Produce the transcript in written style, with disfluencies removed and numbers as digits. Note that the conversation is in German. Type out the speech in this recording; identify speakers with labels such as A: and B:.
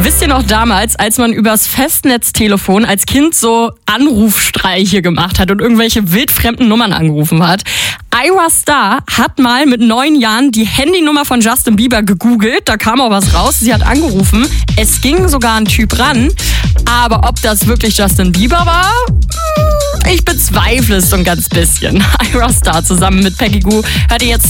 A: Wisst ihr noch damals, als man übers Festnetztelefon als Kind so Anrufstreiche gemacht hat und irgendwelche wildfremden Nummern angerufen hat? Ayra Starr hat mal mit 9 Jahren die Handynummer von Justin Bieber gegoogelt. Da kam auch was raus. Sie hat angerufen. Es ging sogar ein Typ ran. Aber ob das wirklich Justin Bieber war? Ich bezweifle es so ein ganz bisschen. Ayra Starr zusammen mit Peggy Gou hört ihr jetzt